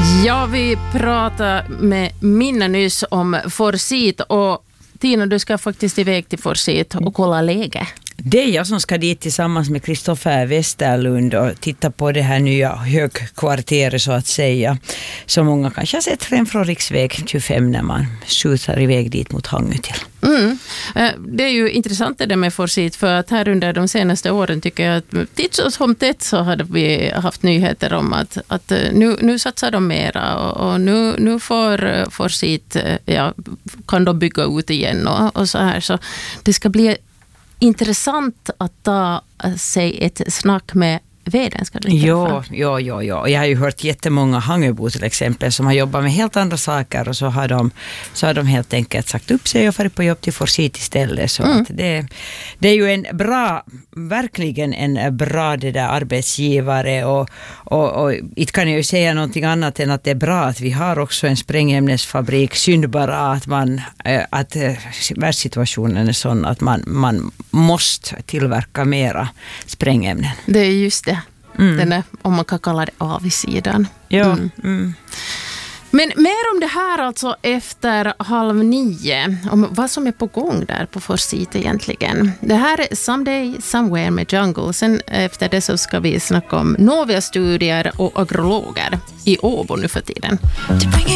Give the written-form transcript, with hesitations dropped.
Ja, vi pratar med Minna nyss om Forsit och Tina, du ska faktiskt iväg till Forsit och kolla läge. Det är jag som ska dit tillsammans med Kristoffer Westerlund och titta på det här nya högkvarteret så att säga. Så många kanske har sett redan från riksväg 25 när man skjuter iväg dit mot Hangötil. Det är ju intressant det med Forsit för att här under de senaste åren tycker jag att titt som tätt så hade vi haft nyheter om att nu satsar de mera och nu får Forsit, kan de bygga ut igen och så här. Så det ska bli intressant att ta sig ett snack med veden. Ja. Jag har ju hört jättemånga Hangöbo till exempel som har jobbat med helt andra saker och så har de helt enkelt sagt upp sig och farit på jobb till Forsit istället. Så att det är ju verkligen en bra det där arbetsgivare och inte kan jag ju säga någonting annat än att det är bra att vi har också en sprängämnesfabrik. Synd bara att världssituationen är sån att man måste tillverka mera sprängämnen. Det är just det. Den är, om man kan kalla det avsidan. Ja. Men mer om det här alltså efter 8:30, om vad som är på gång där på Forsit egentligen. Det här är Someday Somewhere med Jungle. Sen efter det så ska vi snacka om Novia-studier och agrologer i Åbo nu för tiden.